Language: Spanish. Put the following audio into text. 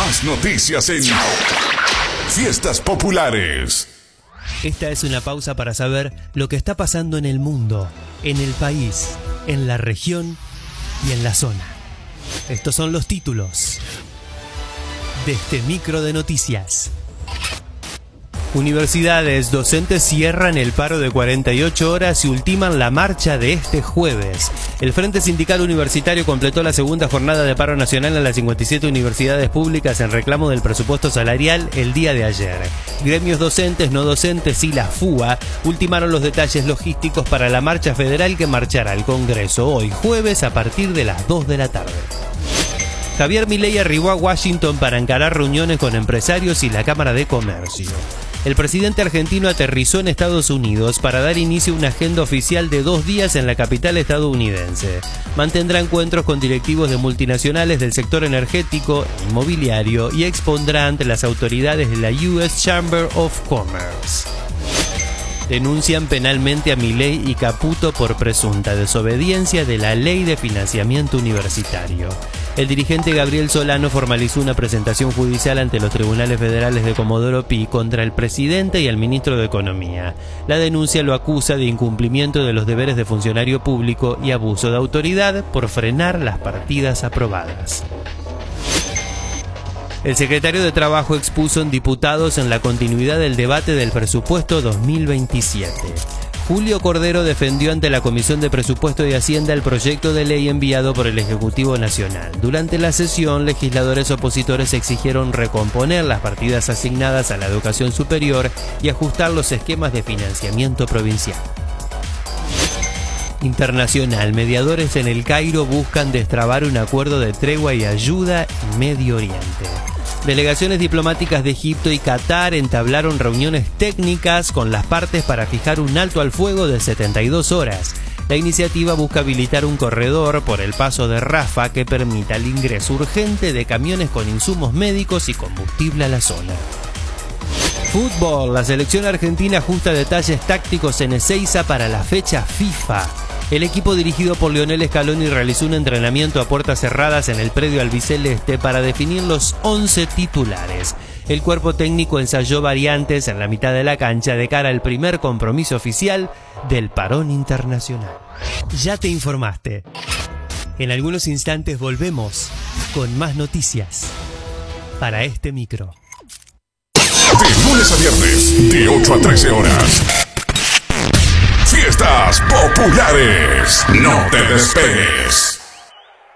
Más noticias en Fiestas Populares. Esta es una pausa para saber lo que está pasando en el mundo, en el país, en la región y en la zona. Estos son los títulos de este micro de noticias. Universidades, docentes cierran el paro de 48 horas y ultiman la marcha de este jueves. El Frente Sindical Universitario completó la segunda jornada de paro nacional en las 57 universidades públicas en reclamo del presupuesto salarial el día de ayer. Gremios docentes, no docentes y la FUA ultimaron los detalles logísticos para la marcha federal que marchará al Congreso hoy jueves a partir de las 2 de la tarde. Javier Milei arribó a Washington para encarar reuniones con empresarios y la Cámara de Comercio. El presidente argentino aterrizó en Estados Unidos para dar inicio a una agenda oficial de 2 días en la capital estadounidense. Mantendrá encuentros con directivos de multinacionales del sector energético e inmobiliario y expondrá ante las autoridades de la US Chamber of Commerce. Denuncian penalmente a Milei y Caputo por presunta desobediencia de la Ley de Financiamiento Universitario. El dirigente Gabriel Solano formalizó una presentación judicial ante los tribunales federales de Comodoro Pi contra el presidente y el ministro de Economía. La denuncia lo acusa de incumplimiento de los deberes de funcionario público y abuso de autoridad por frenar las partidas aprobadas. El secretario de Trabajo expuso en diputados en la continuidad del debate del presupuesto 2027. Julio Cordero defendió ante la Comisión de Presupuesto y Hacienda el proyecto de ley enviado por el Ejecutivo Nacional. Durante la sesión, legisladores opositores exigieron recomponer las partidas asignadas a la educación superior y ajustar los esquemas de financiamiento provincial. Internacional, mediadores en El Cairo buscan destrabar un acuerdo de tregua y ayuda en Medio Oriente. Delegaciones diplomáticas de Egipto y Qatar entablaron reuniones técnicas con las partes para fijar un alto al fuego de 72 horas. La iniciativa busca habilitar un corredor por el paso de Rafah que permita el ingreso urgente de camiones con insumos médicos y combustible a la zona. Fútbol, la selección argentina ajusta detalles tácticos en Ezeiza para la fecha FIFA. El equipo dirigido por Lionel Scaloni realizó un entrenamiento a puertas cerradas en el predio albiceleste para definir los 11 titulares. El cuerpo técnico ensayó variantes en la mitad de la cancha de cara al primer compromiso oficial del parón internacional. Ya te informaste. En algunos instantes volvemos con más noticias para este micro. De lunes a viernes, de 8 a 13 horas. Fiestas Populares. No te despegues.